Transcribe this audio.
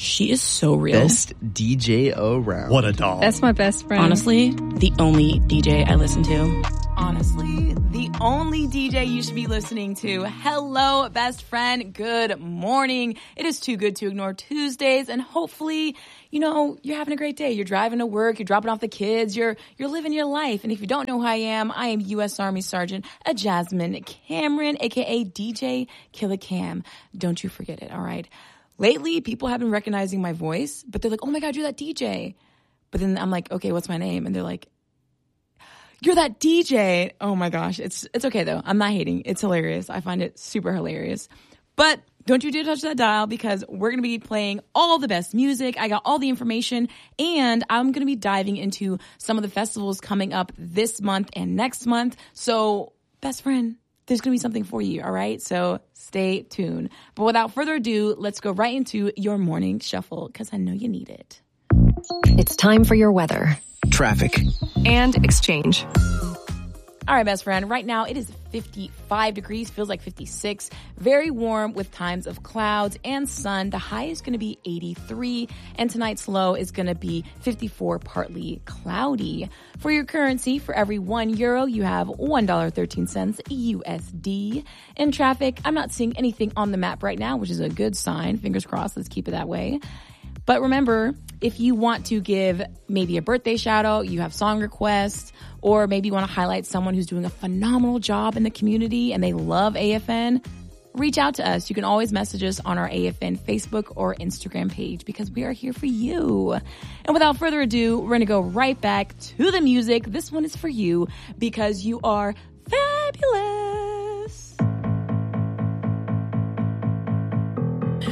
She is so real. Best DJ around. What a doll. That's my best friend. Honestly, the only DJ I listen to. Honestly, the only DJ you should be listening to. Hello, best friend. Good morning. It is Too Good to Ignore Tuesdays, and hopefully, you're having a great day. You're driving to work, you're dropping off the kids, you're living your life. And if you don't know who I am U.S. Army Sergeant Jasmine Cameron, aka DJ Killer Cam. Don't you forget it, all right? Lately, people have been recognizing my voice, but they're like, oh my God, you're that DJ. But then I'm like, okay, what's my name? And they're like, you're that DJ. Oh my gosh. It's okay though. I'm not hating. It's hilarious. I find it super hilarious. But don't you dare touch that dial, because we're going to be playing all the best music. I got all the information, and I'm going to be diving into some of the festivals coming up this month and next month. So, best friend, there's going to be something for you, all right? So stay tuned. But without further ado, let's go right into your morning shuffle, because I know you need it. It's time for your weather, Traffic. and exchange. All right, best friend. Right now, it is 55 degrees, feels like 56. Very warm with times of clouds and sun. The high is going to be 83, and tonight's low is going to be 54, partly cloudy. For your currency, for every €1, you have $1.13 USD. In traffic, I'm not seeing anything on the map right now, which is a good sign. Fingers crossed. Let's keep it that way. But remember, if you want to give maybe a birthday shout out, you have song requests, or maybe you want to highlight someone who's doing a phenomenal job in the community and they love AFN, reach out to us. You can always message us on our AFN Facebook or Instagram page, because we are here for you. And without further ado, we're going to go right back to the music. This one is for you because you are fabulous.